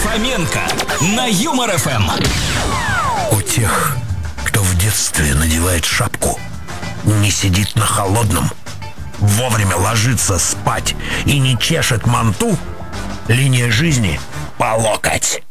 Фоменко на Юмор ФМ. У тех, кто в детстве надевает шапку, не сидит на холодном, вовремя ложится спать и не чешет манту, линия жизни по локоть.